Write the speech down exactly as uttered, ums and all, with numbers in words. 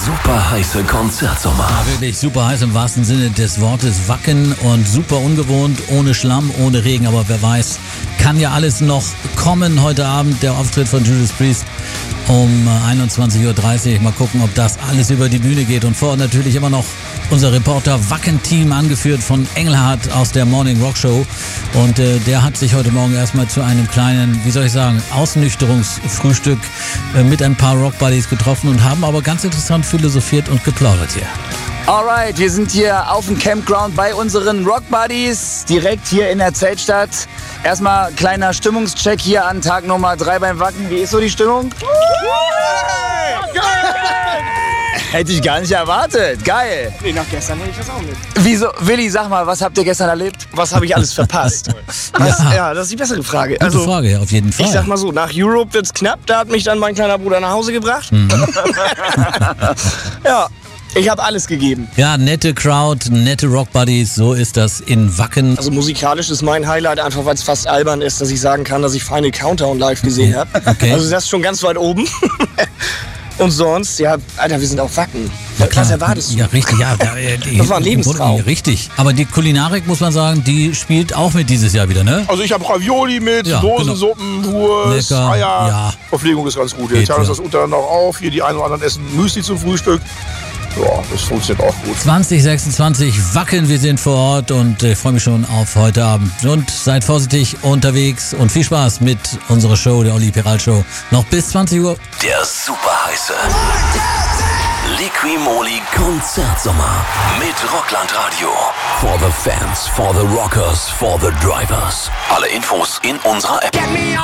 super heiße Konzertsommer. Ja, wirklich super heiß im wahrsten Sinne des Wortes. Wacken und super ungewohnt, ohne Schlamm, ohne Regen. Aber wer weiß, kann ja alles noch kommen heute Abend. Der Auftritt von Judas Priest um einundzwanzig Uhr dreißig. Mal gucken, ob das alles über die Bühne geht. Und vor natürlich immer noch unser Reporter Wacken-Team, angeführt von Engelhardt aus der Morning Rock Show. Und äh, der hat sich heute Morgen erstmal zu einem kleinen, wie soll ich sagen, Ausnüchterungsfrühstück äh, mit ein paar Rock-Buddies getroffen und haben aber ganz interessant philosophiert und geplaudert hier. Alright, wir sind hier auf dem Campground bei unseren Rock Buddies, direkt hier in der Zeltstadt. Erstmal kleiner Stimmungscheck hier an Tag Nummer drei beim Wacken. Wie ist so die Stimmung? Hätte ich gar nicht erwartet. Geil. Nee, nach gestern hätte ich das auch nicht. Wieso? Willi, sag mal, was habt ihr gestern erlebt? Was habe ich alles verpasst? Was, ja. ja, das ist die bessere Frage. Gute Also, Frage, ja, auf jeden Fall. ich sag mal so, nach Europe wird's knapp. Da hat mich dann mein kleiner Bruder nach Hause gebracht. Mhm. Ja, ich habe alles gegeben. Ja, nette Crowd, nette Rock-Buddies, so ist das in Wacken. Also musikalisch ist mein Highlight einfach, weil es fast albern ist, dass ich sagen kann, dass ich Final Countdown live gesehen habe. Okay. Also das ist schon ganz weit oben. Und sonst, ja, Alter, wir sind auf Wacken. Ja, klar. Was erwartest du? Ja, richtig, ja. Da, äh, die, Das war ein Lebenstraum. Richtig. Aber die Kulinarik, muss man sagen, die spielt auch mit dieses Jahr wieder, ne? Also ich habe Ravioli mit, Ja, Dosensuppen, Wurst, Lecker, Eier. ja. Verpflegung ist ganz gut. Wir Geht, teilen uns ja. das untereinander auch auf. Hier die einen oder anderen essen Müsli zum Frühstück. Ja, das funktioniert auch gut. zwanzig sechsundzwanzig Wacken, wir sind vor Ort und ich äh, freue mich schon auf heute Abend. Und seid vorsichtig unterwegs und viel Spaß mit unserer Show, der Olli Peral Show. Noch bis zwanzig Uhr. Der super heiße Liqui-Moly Konzertsommer mit Rockland Radio. For the fans, for the rockers, for the drivers. Alle Infos in unserer App.